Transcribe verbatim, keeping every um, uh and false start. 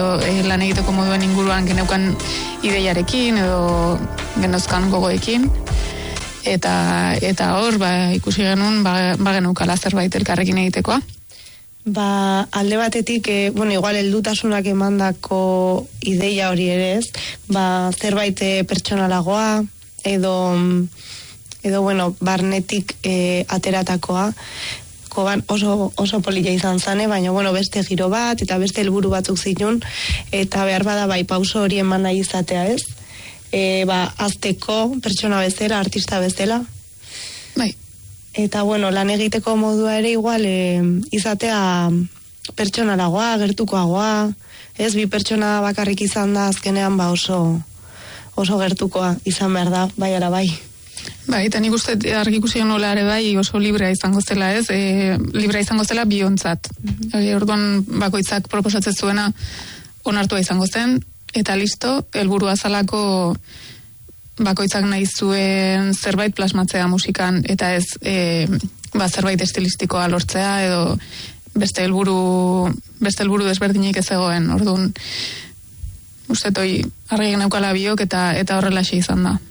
E, lan egiteko moduen inguruan geneukan ideiarekin edo genozkan gogoekin. Eta eta hor, ba, ikusi genuen, ba, ba geneukala zerbait elkarrekin egitekoa. Ba, alde batetik, e, bueno, igual heldutasunak emandako ideia hori ere ez, ba, zerbait e, pertsonalagoa, edo, edo, bueno, barnetik e, ateratakoa, koban oso, oso polilla izan zane, baina, bueno, beste giro bat, eta beste helburu batzuk zitun, eta behar bada, bai, pauso hori eman nahi izatea ez, e, ba, azteko pertsona bezala, artista bezala. Bai. Eta, bueno, lan egiteko modua ere igual e, izatea pertsonalagoa, gertukoagoa, ez, bi pertsona bakarrik izan da azkenean ba oso, oso gertukoa izan behar da, bai ala bai. Bai, eta nik uste argi ikusi nola ere bai oso librea izango zela ez, e, librea izango zela biontzat. Mm-hmm. E, orduan bakoitzak proposatzen zuena onartua izango zen, eta listo, helburua zalako bakoitzak nahi zuen zerbait plasmatzea musikan, eta ez e, ba, zerbait estilistikoa lortzea, edo beste helburu beste helburu desberdinik ez egoen, orduan uste toi argi geneukala biok, eta, eta horrelaxe izan da.